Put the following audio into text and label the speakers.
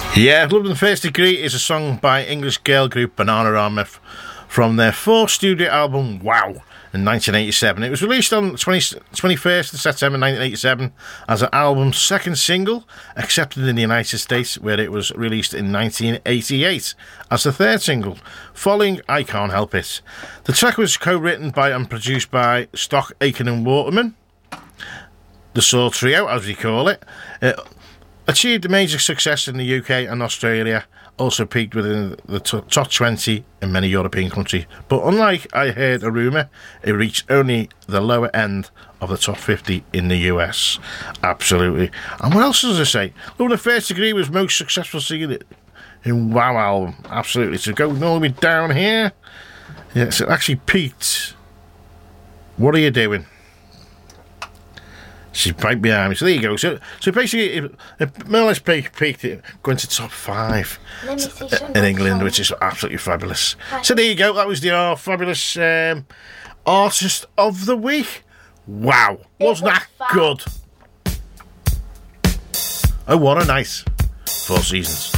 Speaker 1: Yeah, Love in the First Degree is a song by English girl group Bananarama from their fourth studio album, Wow, in 1987. It was released on 21st of September 1987 as an album's second single, accepted in the United States, where it was released in 1988 as the third single, following I Can't Help It. The track was co-written by and produced by Stock, Aitken and Waterman, the Soul Trio, as we call it. Achieved a major success in the UK and Australia, also peaked within the top 20 in many European countries. But unlike I Heard a Rumour, it reached only the lower end of the top 50 in the US. Absolutely. And what else does I say? Love in the First Degree was most successful single in Wow album. Absolutely. So go all the way down here. Yes, it actually peaked. What Are You Doing? She's right behind me. So there you go. So basically, it more or less peaked it, going to top 5 in England, which is absolutely fabulous. So there you go. That was the fabulous Artist of the Week. Wow. Wasn't that good? Oh, what a nice 4 seasons.